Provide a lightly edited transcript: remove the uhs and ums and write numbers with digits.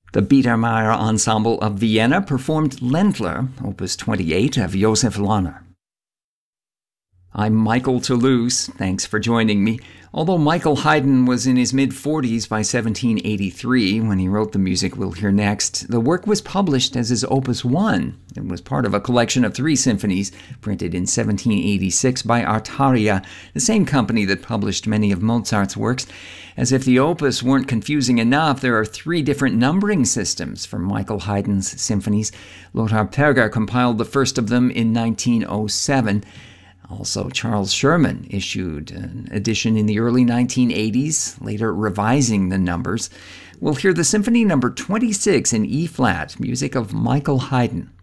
The Biedermeier Ensemble of Vienna performed Ländler, Opus 28 of Josef Lahner. I'm Michael Toulouse. Thanks for joining me. Although Michael Haydn was in his mid-40s by 1783 when he wrote the music we'll hear next, the work was published as his Opus 1. It was part of a collection of 3 symphonies printed in 1786 by Artaria, the same company that published many of Mozart's works. As if the opus weren't confusing enough, there are 3 different numbering systems for Michael Haydn's symphonies. Lothar Perger compiled the first of them in 1907. Also, Charles Sherman issued an edition in the early 1980s, later revising the numbers. We'll hear the Symphony Number 26 in E-flat, music of Michael Haydn.